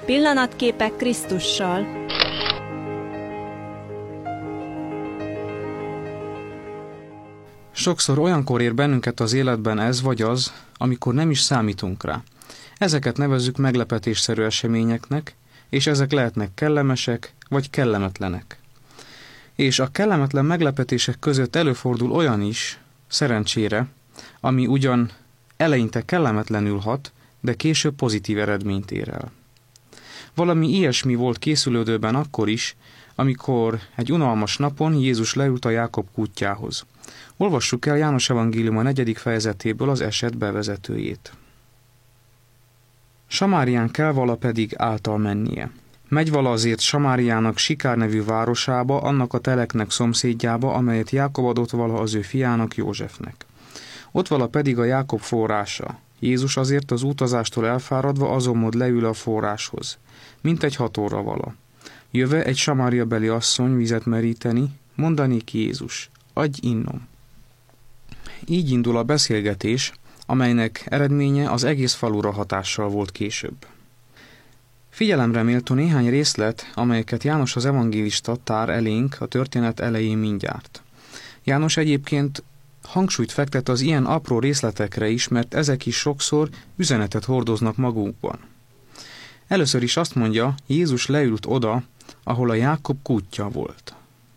Pillanatképek Krisztussal. Sokszor olyankor ér bennünket az életben ez vagy az, amikor nem is számítunk rá. Ezeket nevezzük meglepetésszerű eseményeknek, és ezek lehetnek kellemesek vagy kellemetlenek. És a kellemetlen meglepetések között előfordul olyan is, szerencsére, ami ugyan eleinte kellemetlenül hat, de később pozitív eredményt ér el. Valami ilyesmi volt készülődőben akkor is, amikor egy unalmas napon Jézus leült a Jákob kútjához. Olvassuk el János evangéliuma 4. fejezetéből az eset bevezetőjét. Samárián kell vala pedig által mennie. Megy vala azért Samáriának Sikár nevű városába, annak a teleknek szomszédjába, amelyet Jákob adott vala az ő fiának Józsefnek. Ott vala pedig a Jákob forrása. Jézus azért az utazástól elfáradva azonmod leül a forráshoz. Mintegy 6 óra vala. Jöve egy samáriabeli asszony vizet meríteni, mondanék Jézus, adj innom. Így indul a beszélgetés, amelynek eredménye az egész falura hatással volt később. Figyelemre méltó néhány részlet, amelyeket János az evangélista tár elénk a történet elején mindjárt. János egyébként hangsúlyt fektet az ilyen apró részletekre is, mert ezek is sokszor üzenetet hordoznak magukban. Először is azt mondja, Jézus leült oda, ahol a Jákob kútja volt.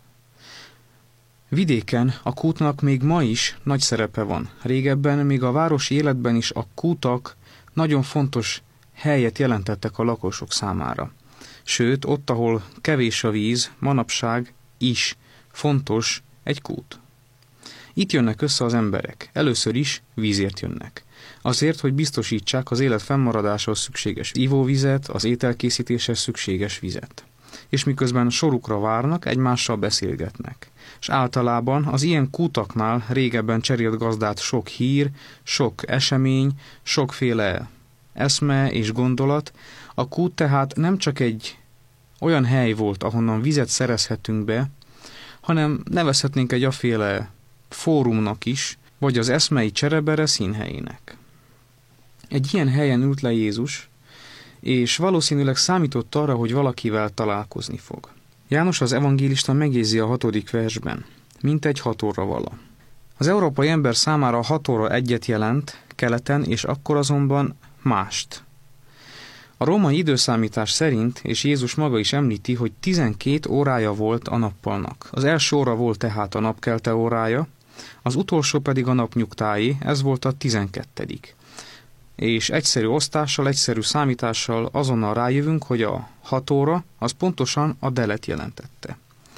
Vidéken a kútnak még ma is nagy szerepe van. Régebben, még a városi életben is a kútak nagyon fontos helyet jelentettek a lakosok számára. Sőt, ott, ahol kevés a víz, manapság is fontos egy kút. Itt jönnek össze az emberek. Először is vízért jönnek. Azért, hogy biztosítsák az élet fennmaradásához szükséges ivóvizet, az ételkészítéshez szükséges vizet. És miközben sorukra várnak, egymással beszélgetnek. És általában az ilyen kútaknál régebben cserélt gazdát sok hír, sok esemény, sokféle eszme és gondolat. A kút tehát nem csak egy olyan hely volt, ahonnan vizet szerezhetünk be, hanem nevezhetnénk egy aféle fórumnak is, vagy az eszmei cserebere színhelyének. Egy ilyen helyen ült le Jézus, és valószínűleg számított arra, hogy valakivel találkozni fog. János az evangélista megjegyzi a 6. versben, mintegy 6 óra vala. Az európai ember számára a 6 óra egyet jelent keleten, és akkor azonban mást. A római időszámítás szerint, és Jézus maga is említi, hogy 12 órája volt a nappalnak. Az első óra volt tehát a napkelte órája, az utolsó pedig a napnyugtáé, ez volt a 12. És egyszerű osztással, egyszerű számítással azonnal rájövünk, hogy a 6 óra az pontosan a delet jelentette.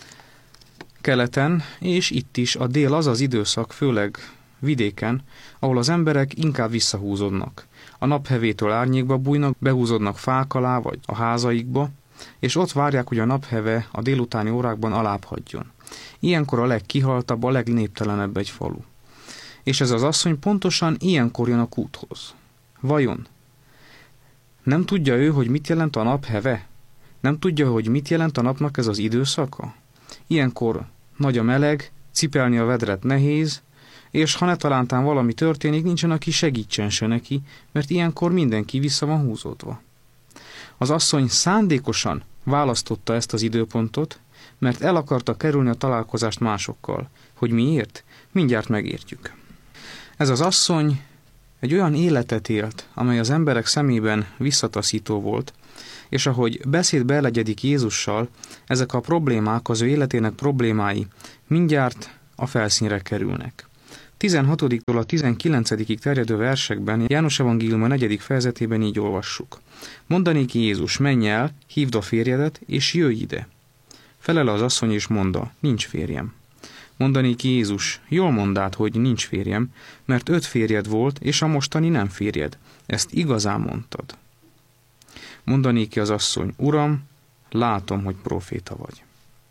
Keleten és itt is a dél az az időszak, főleg vidéken, ahol az emberek inkább visszahúzódnak. A naphevétől árnyékba bújnak, behúzódnak fák alá vagy a házaikba, és ott várják, hogy a napheve a délutáni órákban alább hagyjon. Ilyenkor a legkihaltabb, a legnéptelenebb egy falu. És ez az asszony pontosan ilyenkor jön a kúthoz. Vajon? Nem tudja ő, hogy mit jelent a napheve? Nem tudja, hogy mit jelent a napnak ez az időszaka? Ilyenkor nagy a meleg, cipelni a vedret nehéz, és ha netalántán valami történik, nincsen, aki segítsen se neki, mert ilyenkor mindenki vissza van húzódva. Az asszony szándékosan választotta ezt az időpontot, mert el akarta kerülni a találkozást másokkal. Hogy miért? Mindjárt megértjük. Ez az asszony egy olyan életet élt, amely az emberek szemében visszataszító volt, és ahogy beszédbe elegyedik Jézussal, ezek a problémák, az ő életének problémái mindjárt a felszínre kerülnek. 16-tól a 19-ig terjedő versekben János evangéliuma 4. fejezetében így olvassuk. Mondanék Jézus, menj el, hívd a férjedet, és jöjj ide. Felele az asszony és mondta, nincs férjem. Mondanék Jézus, jól mondád, hogy nincs férjem, mert 5 férjed volt, és a mostani nem férjed. Ezt igazán mondtad. Mondanék az asszony, Uram, látom, hogy próféta vagy.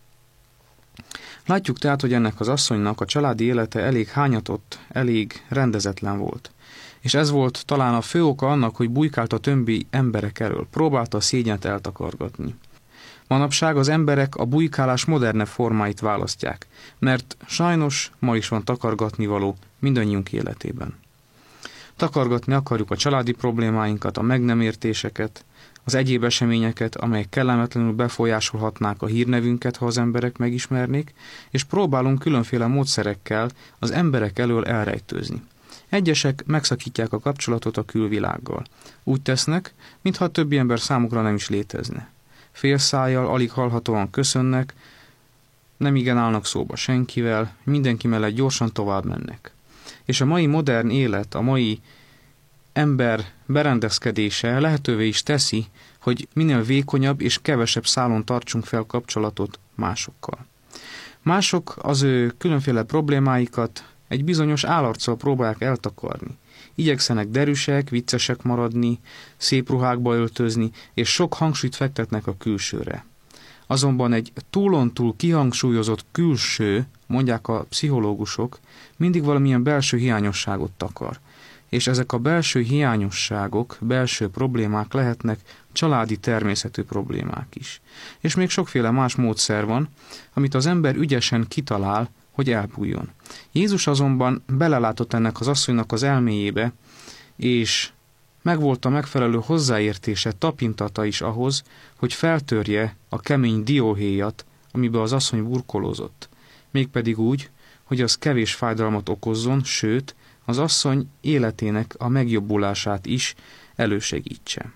Látjuk tehát, hogy ennek az asszonynak a családi élete elég hányatott, elég rendezetlen volt. És ez volt talán a fő oka annak, hogy bujkált a többi emberek elől, próbálta a szégyent eltakargatni. Manapság az emberek a bujkálás modernebb formáit választják, mert sajnos ma is van takargatnivaló mindannyiunk életében. Takargatni akarjuk a családi problémáinkat, a meg nem értéseket, az egyéb eseményeket, amelyek kellemetlenül befolyásolhatnák a hírnevünket, ha az emberek megismernék, és próbálunk különféle módszerekkel az emberek elől elrejtőzni. Egyesek megszakítják a kapcsolatot a külvilággal. Úgy tesznek, mintha a többi ember számukra nem is létezne. Félszájjal, alig hallhatóan köszönnek, nem igen állnak szóba senkivel, mindenki mellett gyorsan tovább mennek. És a mai modern élet, a mai ember berendezkedése lehetővé is teszi, hogy minél vékonyabb és kevesebb szálon tartsunk fel kapcsolatot másokkal. Mások az ő különféle problémáikat egy bizonyos állarccal próbálják eltakarni. Igyekszenek derűsek, viccesek maradni, szép ruhákba öltözni, és sok hangsúlyt fektetnek a külsőre. Azonban egy túlontúl kihangsúlyozott külső, mondják a pszichológusok, mindig valamilyen belső hiányosságot takar. És ezek a belső hiányosságok, belső problémák lehetnek családi természetű problémák is. És még sokféle más módszer van, amit az ember ügyesen kitalál, hogy elbújjon. Jézus azonban belelátott ennek az asszonynak az elméjébe, és megvolt a megfelelő hozzáértése, tapintata is ahhoz, hogy feltörje a kemény dióhéjat, amiben az asszony burkolózott. Mégpedig úgy, hogy az kevés fájdalmat okozzon, sőt, az asszony életének a megjobbulását is elősegítse.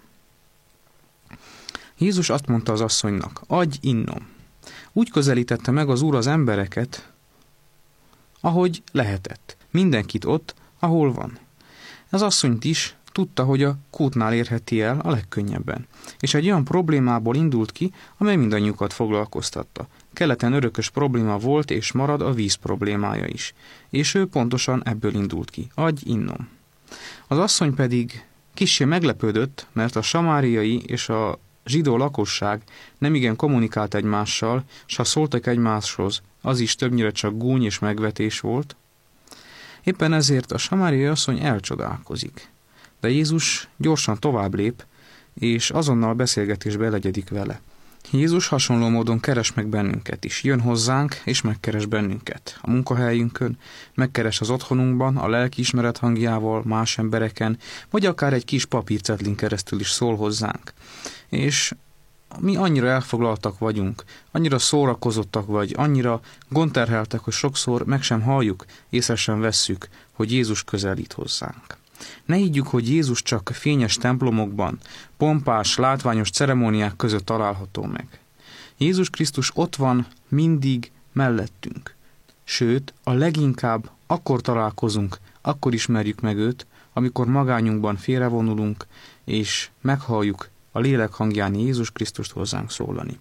Jézus azt mondta az asszonynak, adj innom. Úgy közelítette meg az Úr az embereket, ahogy lehetett. Mindenkit ott, ahol van. Az asszonyt is tudta, hogy a kútnál érheti el a legkönnyebben. És egy olyan problémából indult ki, amely mindannyiukat foglalkoztatta. Keleten örökös probléma volt és marad a víz problémája is. És ő pontosan ebből indult ki. Adj innom. Az asszony pedig kissé meglepődött, mert a samáriai és a zsidó lakosság nemigen kommunikált egymással, s ha szóltak egymáshoz, az is többnyire csak gúny és megvetés volt. Éppen ezért a samáriai asszony elcsodálkozik. De Jézus gyorsan tovább lép, és azonnal beszélgetésbe elegyedik vele. Jézus hasonló módon keres meg bennünket is. Jön hozzánk, és megkeres bennünket. A munkahelyünkön, megkeres az otthonunkban, a lelkiismeret hangjával, más embereken, vagy akár egy kis papírcetlin keresztül is szól hozzánk. És mi annyira elfoglaltak vagyunk, annyira szórakozottak vagy, annyira gondterheltek, hogy sokszor meg sem halljuk, észre sem vesszük, hogy Jézus közelít hozzánk. Ne higgyük, hogy Jézus csak fényes templomokban, pompás, látványos ceremóniák között található meg. Jézus Krisztus ott van mindig mellettünk. Sőt, a leginkább akkor találkozunk, akkor ismerjük meg őt, amikor magányunkban félrevonulunk, és meghalljuk a lélek hangján Jézus Krisztust hozzánk szólani.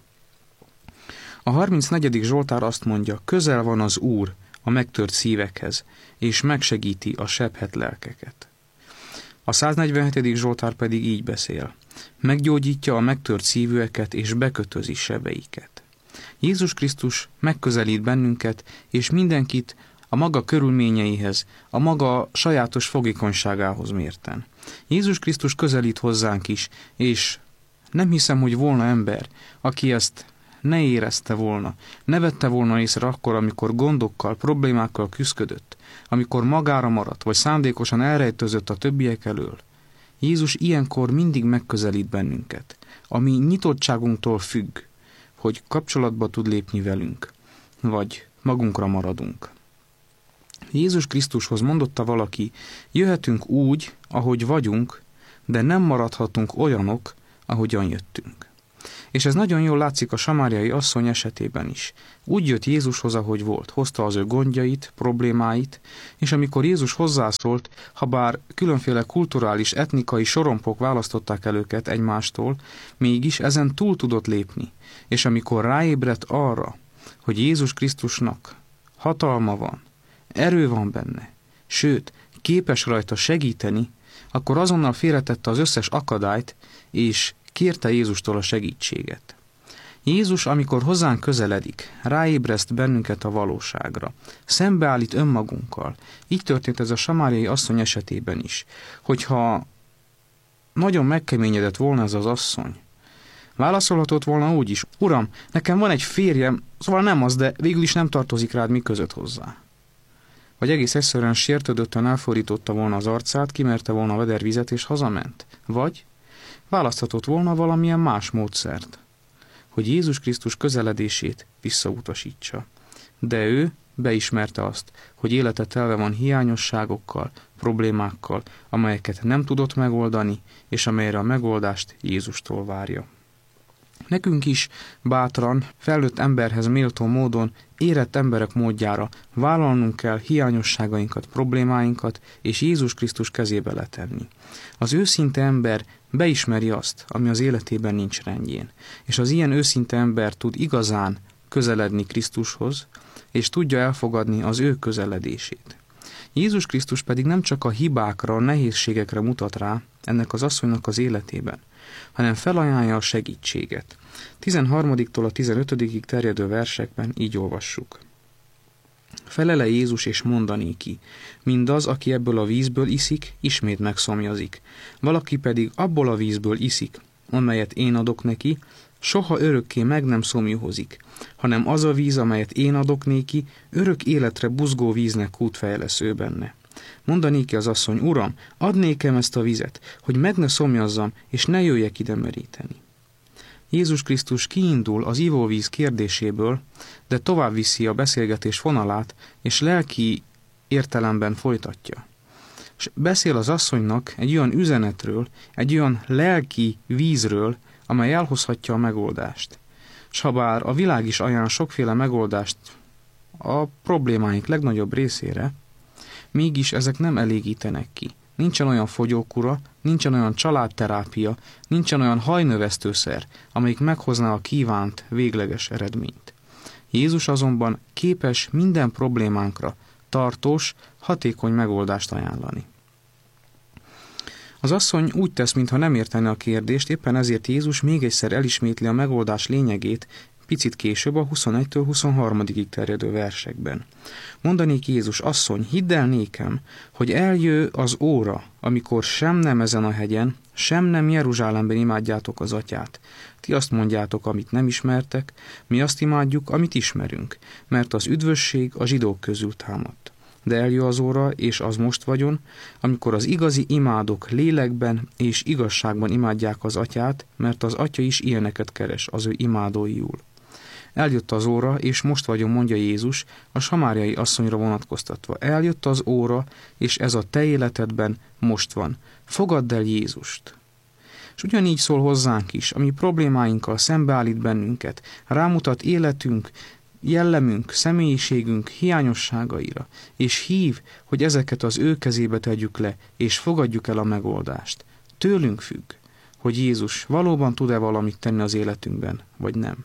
A 34. Zsoltár azt mondja, közel van az Úr a megtört szívekhez, és megsegíti a sebhet lelkeket. A 147. Zsoltár pedig így beszél, meggyógyítja a megtört szívűeket, és bekötözi sebeiket. Jézus Krisztus megközelít bennünket, és mindenkit a maga körülményeihez, a maga sajátos fogékonyságához mérten. Jézus Krisztus közelít hozzánk is, és nem hiszem, hogy volna ember, aki ezt ne érezte volna, ne vette volna észre akkor, amikor gondokkal, problémákkal küszködött, amikor magára maradt, vagy szándékosan elrejtőzött a többiek elől. Jézus ilyenkor mindig megközelít bennünket, ami nyitottságunktól függ, hogy kapcsolatba tud lépni velünk, vagy magunkra maradunk. Jézus Krisztushoz mondotta valaki, jöhetünk úgy, ahogy vagyunk, de nem maradhatunk olyanok, ahogyan jöttünk. És ez nagyon jól látszik a samáriai asszony esetében is. Úgy jött Jézushoz, ahogy volt, hozta az ő gondjait, problémáit, és amikor Jézus hozzászólt, habár különféle kulturális, etnikai sorompok választották el őket egymástól, mégis ezen túl tudott lépni. És amikor ráébredt arra, hogy Jézus Krisztusnak hatalma van, erő van benne, sőt, képes rajta segíteni, akkor azonnal félretette az összes akadályt, és kérte Jézustól a segítséget. Jézus, amikor hozzánk közeledik, ráébreszt bennünket a valóságra, szembeállít önmagunkkal. Így történt ez a samáriai asszony esetében is. Hogyha nagyon megkeményedett volna ez az asszony, válaszolhatott volna úgy is, Uram, nekem van egy férjem, szóval nem az, de végül is nem tartozik rád mi között hozzá. Vagy egész egyszerűen sértődötten elfordította volna az arcát, kimerte volna a vedervizet és hazament? Vagy választhatott volna valamilyen más módszert, hogy Jézus Krisztus közeledését visszautasítsa. De ő beismerte azt, hogy élete telve van hiányosságokkal, problémákkal, amelyeket nem tudott megoldani, és amelyre a megoldást Jézustól várja. Nekünk is bátran, felnőtt emberhez méltó módon, érett emberek módjára vállalnunk kell hiányosságainkat, problémáinkat, és Jézus Krisztus kezébe letenni. Az őszinte ember beismeri azt, ami az életében nincs rendjén, és az ilyen őszinte ember tud igazán közeledni Krisztushoz, és tudja elfogadni az ő közeledését. Jézus Krisztus pedig nem csak a hibákra, a nehézségekre mutat rá ennek az asszonynak az életében, hanem felajánlja a segítséget. 13-tól a 15-ig terjedő versekben így olvassuk. Felele Jézus és mondanéki, mindaz, aki ebből a vízből iszik, ismét megszomjazik. Valaki pedig abból a vízből iszik, amelyet én adok neki, soha örökké meg nem szomjuhozik, hanem az a víz, amelyet én adok néki, örök életre buzgó víznek kútfejlesz ő benne. Mondanéki az asszony, Uram, add nékem ezt a vizet, hogy meg ne szomjazzam, és ne jöjjek ide meríteni. Jézus Krisztus kiindul az ivóvíz kérdéséből, de tovább viszi a beszélgetés vonalát, és lelki értelemben folytatja. És beszél az asszonynak egy olyan üzenetről, egy olyan lelki vízről, amely elhozhatja a megoldást. S habár a világ is ajánl sokféle megoldást a problémáink legnagyobb részére, mégis ezek nem elégítenek ki. Nincsen olyan fogyókura, nincsen olyan családterápia, nincsen olyan hajnövesztőszer, amelyik meghozná a kívánt végleges eredményt. Jézus azonban képes minden problémánkra tartós, hatékony megoldást ajánlani. Az asszony úgy tesz, mintha nem értene a kérdést, éppen ezért Jézus még egyszer elismétli a megoldás lényegét, picit később a 21-től 23-ig terjedő versekben. Mondanék Jézus, asszony, hidd el nékem, hogy eljö az óra, amikor sem nem ezen a hegyen, sem nem Jeruzsálemben imádjátok az atyát. Ti azt mondjátok, amit nem ismertek, mi azt imádjuk, amit ismerünk, mert az üdvösség a zsidók közül támadt. De eljö az óra, és az most vagyon, amikor az igazi imádók lélekben és igazságban imádják az atyát, mert az atya is ilyeneket keres az ő imádóiul. Eljött az óra, és most vagyon, mondja Jézus, a samáriai asszonyra vonatkoztatva. Eljött az óra, és ez a te életedben most van. Fogadd el Jézust. És ugyanígy szól hozzánk is, ami problémáinkkal szembeállít bennünket, rámutat életünk, jellemünk, személyiségünk hiányosságaira, és hív, hogy ezeket az ő kezébe tegyük le, és fogadjuk el a megoldást. Tőlünk függ, hogy Jézus valóban tud-e valamit tenni az életünkben, vagy nem.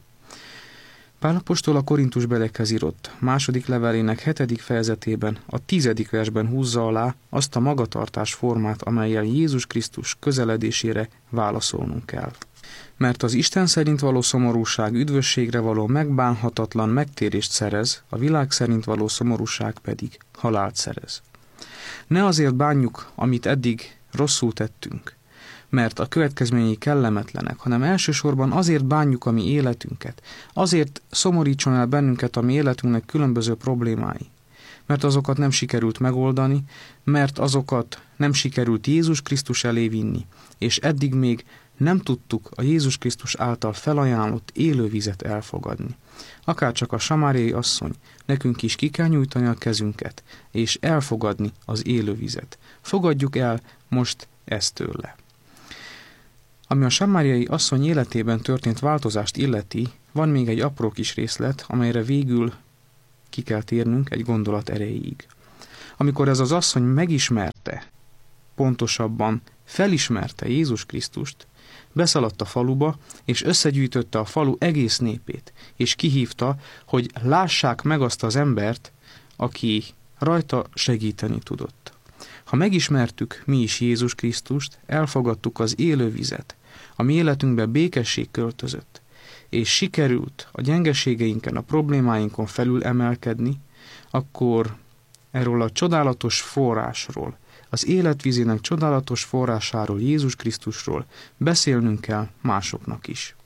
Pál apostol a Korintusbeliekhez írott második levelének 7. fejezetében a 10. versben húzza alá azt a magatartás formát, amellyel Jézus Krisztus közeledésére válaszolnunk kell. Mert az Isten szerint való szomorúság üdvösségre való megbánhatatlan megtérést szerez, a világ szerint való szomorúság pedig halált szerez. Ne azért bánjuk, amit eddig rosszul tettünk, mert a következményei kellemetlenek, hanem elsősorban azért bánjuk a mi életünket, azért szomorítson el bennünket a mi életünknek különböző problémái, mert azokat nem sikerült megoldani, mert azokat nem sikerült Jézus Krisztus elé vinni, és eddig még nem tudtuk a Jézus Krisztus által felajánlott élővizet elfogadni. Akárcsak a samáriai asszony, nekünk is ki kell nyújtani a kezünket, és elfogadni az élővizet. Fogadjuk el most ezt tőle. Ami a samáriai asszony életében történt változást illeti, van még egy apró kis részlet, amelyre végül ki kell térnünk egy gondolat erejéig. Amikor ez az asszony megismerte, pontosabban felismerte Jézus Krisztust, beszaladt a faluba, és összegyűjtötte a falu egész népét, és kihívta, hogy lássák meg azt az embert, aki rajta segíteni tudott. Ha megismertük mi is Jézus Krisztust, elfogadtuk az élő vizet, a mi életünkbe békesség költözött, és sikerült a gyengeségeinken, a problémáinkon felül emelkedni, akkor erről a csodálatos forrásról, az életvízének csodálatos forrásáról, Jézus Krisztusról beszélnünk kell másoknak is.